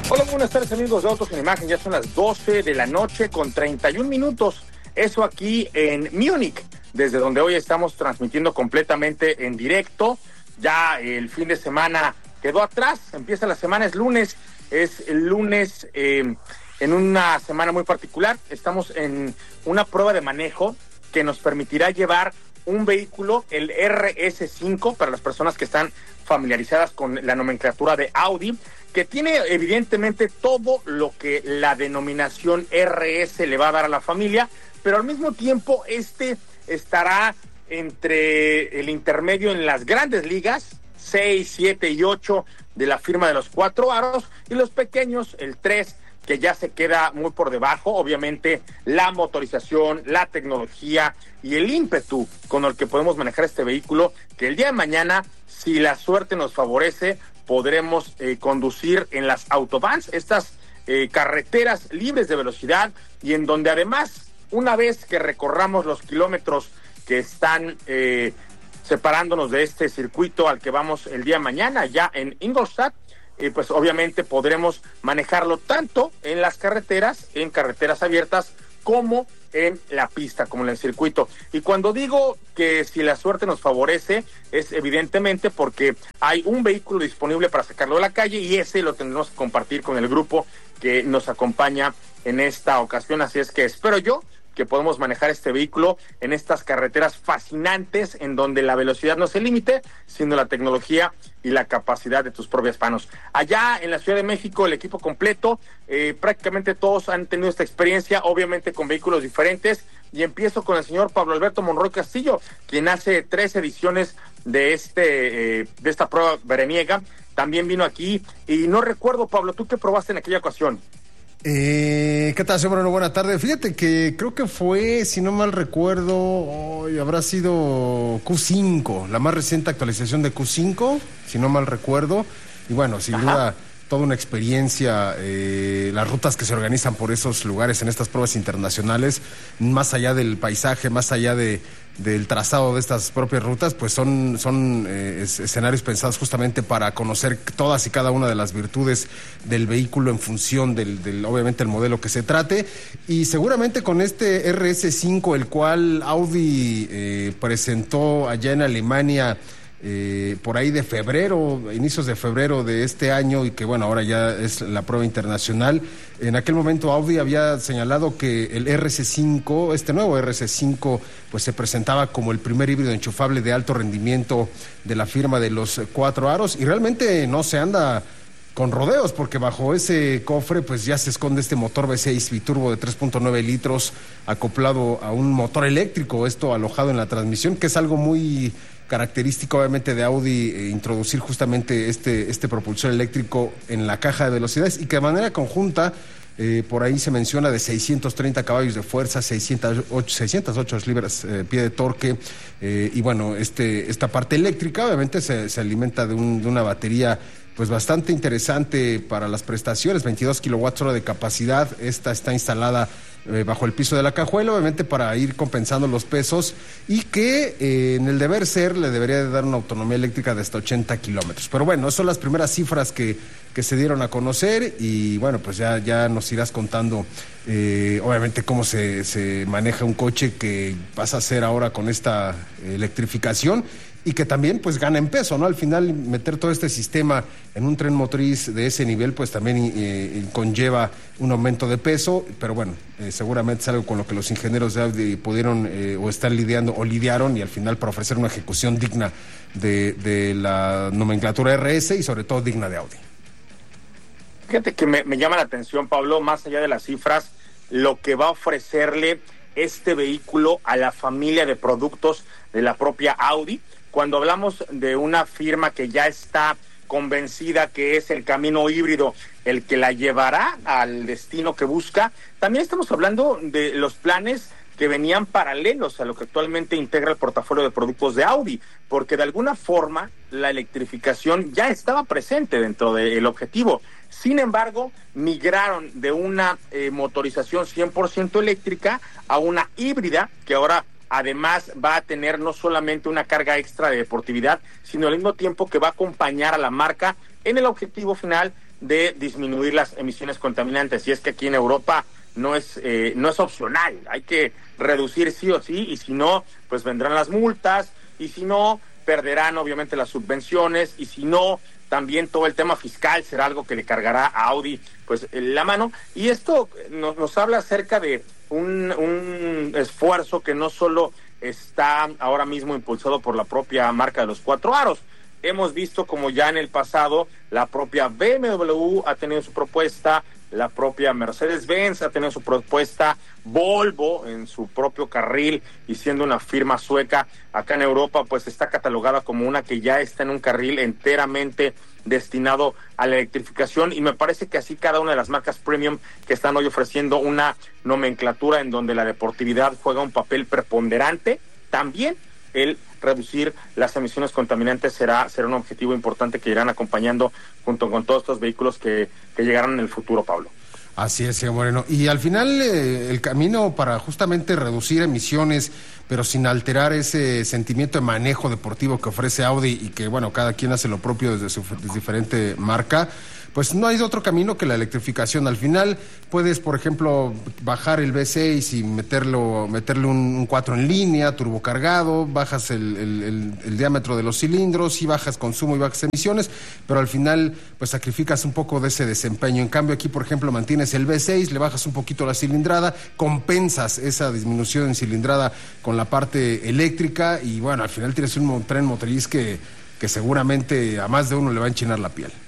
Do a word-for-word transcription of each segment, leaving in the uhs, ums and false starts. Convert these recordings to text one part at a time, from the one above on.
Hola, buenas tardes amigos de Autos en Imagen, ya son las doce de la noche con treinta y un minutos, eso aquí en Múnich, desde donde hoy estamos transmitiendo completamente en directo. Ya el fin de semana quedó atrás, empieza la semana, es lunes, es el lunes eh, en una semana muy particular, estamos en una prueba de manejo que nos permitirá llevar un vehículo, el R S cinco, para las personas que están familiarizadas con la nomenclatura de Audi, que tiene evidentemente todo lo que la denominación R S le va a dar a la familia, pero al mismo tiempo este estará entre el intermedio en las grandes ligas, seis, siete y ocho de la firma de los cuatro aros, y los pequeños, el tres, que ya se queda muy por debajo. Obviamente la motorización, la tecnología y el ímpetu con el que podemos manejar este vehículo, que el día de mañana, si la suerte nos favorece, podremos eh, conducir en las autobahns, estas eh, carreteras libres de velocidad, y en donde además, una vez que recorramos los kilómetros que están eh, separándonos de este circuito al que vamos el día de mañana, ya en Ingolstadt, eh, pues obviamente podremos manejarlo tanto en las carreteras, en carreteras abiertas, como en la pista, como en el circuito. Y cuando digo que si la suerte nos favorece, es evidentemente porque hay un vehículo disponible para sacarlo de la calle, y ese lo tendremos que compartir con el grupo que nos acompaña en esta ocasión. Así es que espero yo que podemos manejar este vehículo en estas carreteras fascinantes, en donde la velocidad no es el límite, sino la tecnología y la capacidad de tus propias manos. Allá en la Ciudad de México, el equipo completo, eh, prácticamente todos han tenido esta experiencia, obviamente con vehículos diferentes, y empiezo con el señor Pablo Alberto Monroy Castillo, quien hace tres ediciones de este eh, de esta prueba veraniega. También vino aquí, y no recuerdo, Pablo, ¿tú qué probaste en aquella ocasión? Eh, ¿Qué tal, señor? Buena tarde. Fíjate que creo que fue, si no mal recuerdo, hoy habrá sido Q cinco, la más reciente actualización de Q cinco, si no mal recuerdo. Y bueno, sin Ajá. duda, toda una experiencia, eh, las rutas que se organizan por esos lugares en estas pruebas internacionales, más allá del paisaje, más allá de del trazado de estas propias rutas, pues son, son eh, escenarios pensados justamente para conocer todas y cada una de las virtudes del vehículo en función del, del obviamente el modelo que se trate. Y seguramente con este R S cinco, el cual Audi eh, presentó allá en Alemania Eh, por ahí de febrero, inicios de febrero de este año, y que bueno, ahora ya es la prueba internacional. En aquel momento Audi había señalado que el R S cinco, este nuevo R S cinco, pues se presentaba como el primer híbrido enchufable de alto rendimiento de la firma de los cuatro aros, y realmente no se anda con rodeos, porque bajo ese cofre pues ya se esconde este motor V seis biturbo de tres punto nueve litros acoplado a un motor eléctrico, esto alojado en la transmisión, que es algo muy característico obviamente de Audi, eh, introducir justamente este, este propulsor eléctrico en la caja de velocidades, y que de manera conjunta, eh, por ahí se menciona de seiscientos treinta caballos de fuerza, seiscientos ocho libras eh, pie de torque, eh, y bueno, este, esta parte eléctrica obviamente se, se alimenta de, un, de una batería pues bastante interesante para las prestaciones, veintidós kilowatts hora de capacidad. Esta está instalada eh, bajo el piso de la cajuela, obviamente para ir compensando los pesos, y que eh, en el deber ser le debería de dar una autonomía eléctrica de hasta ochenta kilómetros. Pero bueno, esas son las primeras cifras que, que se dieron a conocer, y bueno, pues ya, ya nos irás contando eh, obviamente cómo se, se maneja un coche que pasa a ser ahora con esta electrificación, y que también pues gana en peso, ¿no? Al final, meter todo este sistema en un tren motriz de ese nivel pues también eh, conlleva un aumento de peso, pero bueno, eh, seguramente es algo con lo que los ingenieros de Audi pudieron eh, o están lidiando o lidiaron, y al final para ofrecer una ejecución digna de, de la nomenclatura R S, y sobre todo digna de Audi. Fíjate que me, me llama la atención, Pablo, más allá de las cifras, lo que va a ofrecerle este vehículo a la familia de productos de la propia Audi. Cuando hablamos de una firma que ya está convencida que es el camino híbrido el que la llevará al destino que busca, también estamos hablando de los planes que venían paralelos a lo que actualmente integra el portafolio de productos de Audi, porque de alguna forma la electrificación ya estaba presente dentro del objetivo. Sin embargo, migraron de una eh, motorización cien por ciento eléctrica a una híbrida, que ahora además va a tener no solamente una carga extra de deportividad, sino al mismo tiempo que va a acompañar a la marca en el objetivo final de disminuir las emisiones contaminantes. Y es que aquí en Europa no es eh, no es opcional, hay que reducir sí o sí, y si no, pues vendrán las multas, y si no, perderán obviamente las subvenciones, y si no, también todo el tema fiscal será algo que le cargará a Audi pues la mano. Y esto nos, nos habla acerca de un, un esfuerzo que no solo está ahora mismo impulsado por la propia marca de los cuatro aros. Hemos visto como ya en el pasado la propia B M W ha tenido su propuesta, la propia Mercedes-Benz ha tenido su propuesta, Volvo en su propio carril, y siendo una firma sueca acá en Europa, pues está catalogada como una que ya está en un carril enteramente destinado a la electrificación, y me parece que así cada una de las marcas premium que están hoy ofreciendo una nomenclatura en donde la deportividad juega un papel preponderante, también el reducir las emisiones contaminantes será será un objetivo importante que irán acompañando junto con todos estos vehículos que, que llegarán en el futuro, Pablo. Así es, señor Moreno. Y al final eh, el camino para justamente reducir emisiones, pero sin alterar ese sentimiento de manejo deportivo que ofrece Audi, y que, bueno, cada quien hace lo propio desde su desde diferente marca, pues no hay otro camino que la electrificación. Al final puedes, por ejemplo, bajar el V seis y meterlo, meterle un, un cuatro en línea, turbocargado, bajas el, el, el, el diámetro de los cilindros y bajas consumo y bajas emisiones, pero al final pues sacrificas un poco de ese desempeño. En cambio aquí, por ejemplo, mantienes el V seis, le bajas un poquito la cilindrada, compensas esa disminución en cilindrada con la parte eléctrica, y bueno, al final tienes un tren motriz que, que seguramente a más de uno le va a enchinar la piel.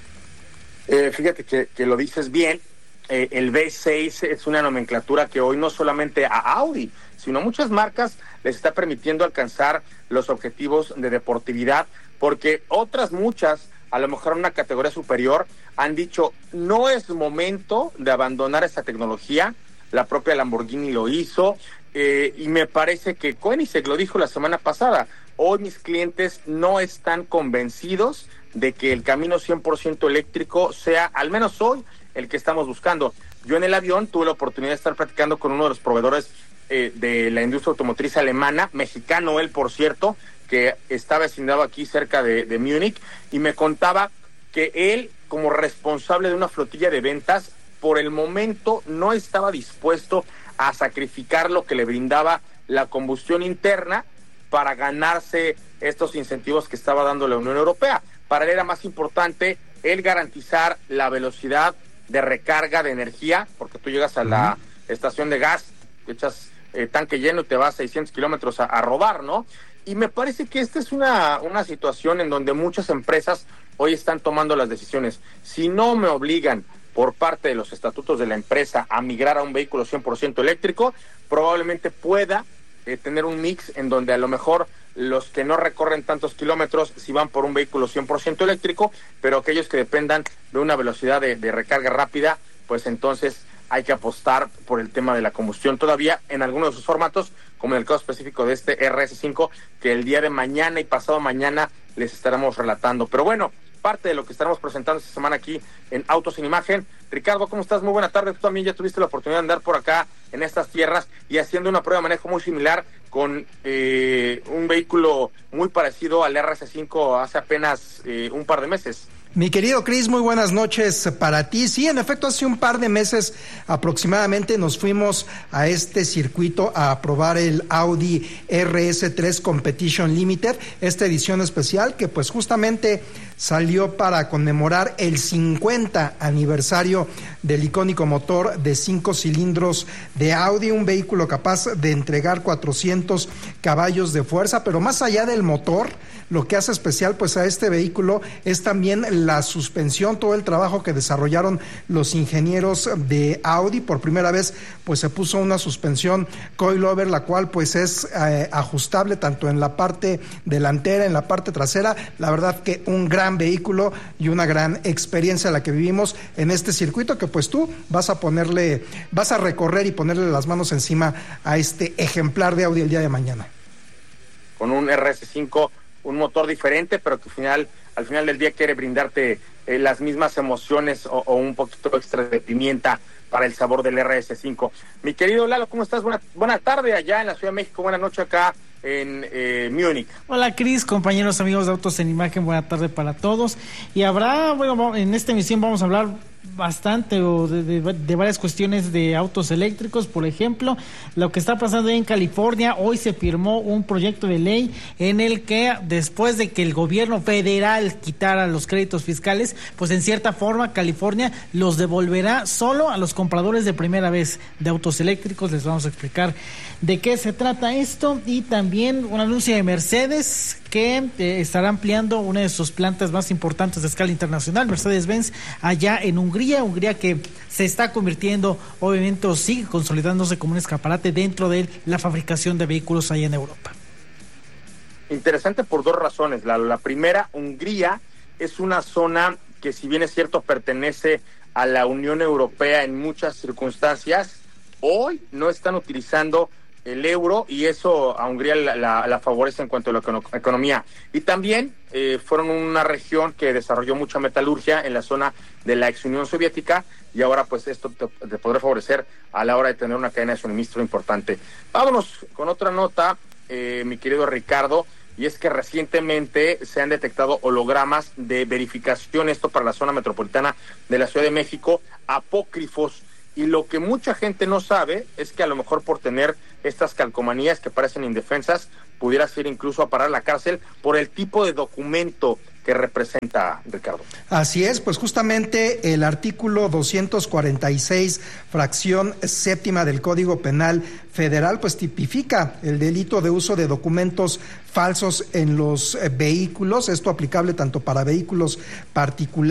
Eh, fíjate que, que lo dices bien, eh, el V seis es una nomenclatura que hoy no solamente a Audi, sino a muchas marcas les está permitiendo alcanzar los objetivos de deportividad, porque otras muchas, a lo mejor en una categoría superior, han dicho, no es momento de abandonar esta tecnología. La propia Lamborghini lo hizo, eh, y me parece que Koenigsegg lo dijo la semana pasada, hoy mis clientes no están convencidos de que el camino cien por ciento eléctrico sea, al menos hoy, el que estamos buscando. Yo en el avión tuve la oportunidad de estar platicando con uno de los proveedores eh, de la industria automotriz alemana, mexicano él, por cierto, que está vecindado aquí cerca de, de Múnich, y me contaba que él, como responsable de una flotilla de ventas, por el momento no estaba dispuesto a sacrificar lo que le brindaba la combustión interna para ganarse estos incentivos que estaba dando la Unión Europea. Para él era más importante el garantizar la velocidad de recarga de energía, porque tú llegas a la uh-huh. estación de gas, echas eh, tanque lleno y te vas seiscientos kilómetros a, a rodar, ¿no? Y me parece que esta es una, una situación en donde muchas empresas hoy están tomando las decisiones. Si no me obligan por parte de los estatutos de la empresa a migrar a un vehículo cien por ciento eléctrico, probablemente pueda eh, tener un mix en donde a lo mejor los que no recorren tantos kilómetros si van por un vehículo cien por ciento eléctrico, pero aquellos que dependan de una velocidad de, de recarga rápida, pues entonces hay que apostar por el tema de la combustión todavía en algunos de sus formatos, como en el caso específico de este R S cinco, que el día de mañana y pasado mañana les estaremos relatando. Pero bueno, parte de lo que estaremos presentando esta semana aquí en Autos Sin Imagen. Ricardo, ¿cómo estás? Muy buena tarde. Tú también ya tuviste la oportunidad de andar por acá en estas tierras y haciendo una prueba de manejo muy similar con eh, un vehículo muy parecido al R S cinco hace apenas eh, un par de meses. Mi querido Chris, muy buenas noches para ti. Sí, en efecto, hace un par de meses aproximadamente nos fuimos a este circuito a probar el Audi R S tres Competition Limited, esta edición especial que pues justamente salió para conmemorar el cincuenta aniversario del icónico motor de cinco cilindros de Audi, un vehículo capaz de entregar cuatrocientos caballos de fuerza, pero más allá del motor, lo que hace especial pues a este vehículo es también la suspensión, todo el trabajo que desarrollaron los ingenieros de Audi. Por primera vez pues se puso una suspensión coilover, la cual pues es eh, ajustable tanto en la parte delantera, en la parte trasera. La verdad que un gran vehículo y una gran experiencia la que vivimos en este circuito, que pues tú vas a ponerle, vas a recorrer y ponerle las manos encima a este ejemplar de Audi el día de mañana. Con un R S cinco, un motor diferente, pero que al final, al final del día quiere brindarte eh, las mismas emociones o, o un poquito extra de pimienta para el sabor del R S cinco. Mi querido Lalo, ¿cómo estás? Buena, buena tarde allá en la Ciudad de México, buena noche acá en eh, Múnich. Hola Cris, compañeros, amigos de Autos en Imagen, buena tarde para todos. Y habrá, bueno, en esta emisión vamos a hablar bastante o de, de, de varias cuestiones de autos eléctricos. Por ejemplo, lo que está pasando en California. Hoy se firmó un proyecto de ley en el que, después de que el gobierno federal quitara los créditos fiscales, pues en cierta forma California los devolverá solo a los compradores de primera vez de autos eléctricos. Les vamos a explicar de qué se trata esto, y también un anuncio de Mercedes que eh, estará ampliando una de sus plantas más importantes de escala internacional, Mercedes-Benz, allá en Hungría, Hungría que se está convirtiendo, obviamente, o sigue consolidándose como un escaparate dentro de la fabricación de vehículos allá en Europa. Interesante por dos razones. La, la primera, Hungría es una zona que, si bien es cierto, pertenece a la Unión Europea en muchas circunstancias, hoy no están utilizando el euro, y eso a Hungría la, la, la favorece en cuanto a la economía. Y también eh, fueron una región que desarrolló mucha metalurgia en la zona de la ex Unión Soviética, y ahora pues esto te, te podrá favorecer a la hora de tener una cadena de suministro importante. Vámonos con otra nota, eh, mi querido Ricardo, y es que recientemente se han detectado hologramas de verificación, esto para la zona metropolitana de la Ciudad de México, apócrifos. Y lo que mucha gente no sabe es que a lo mejor por tener estas calcomanías que parecen indefensas, pudieras ir incluso a parar a la cárcel por el tipo de documento que representa, Ricardo. Así es, pues justamente el artículo doscientos cuarenta y seis, fracción séptima del Código Penal Federal, pues tipifica el delito de uso de documentos falsos en los eh, vehículos, esto aplicable tanto para vehículos particulares